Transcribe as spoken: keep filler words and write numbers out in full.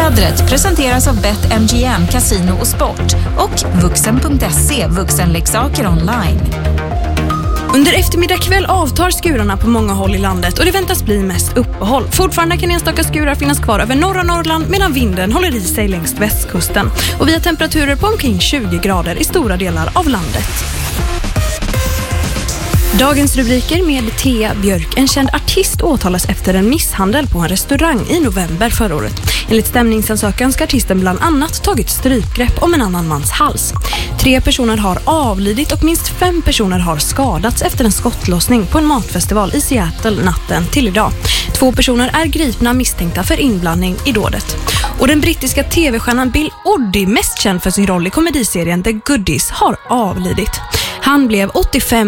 Vädret presenteras av BetMGM Casino och Sport och vuxen punkt se, vuxenleksaker online. Under eftermiddag kväll avtar skurarna på många håll i landet och det väntas bli mest uppehåll. Fortfarande kan enstaka skurar finnas kvar över norra Norrland medan vinden håller i sig längs västkusten. Och vi har temperaturer på omkring tjugo grader i stora delar av landet. Dagens rubriker med Thea Björk. En känd artist åtalas efter en misshandel på en restaurang i november förra året. Enligt stämningsansökan ska artisten bland annat tagit strypgrepp om en annan mans hals. Tre personer har avlidit och minst fem personer har skadats efter en skottlossning på en matfestival i Seattle natten till idag. Två personer är gripna misstänkta för inblandning i dådet. Och den brittiska tv-stjärnan Bill Oddie, mest känd för sin roll i komediserien The Goodies, har avlidit. Han blev åttiofem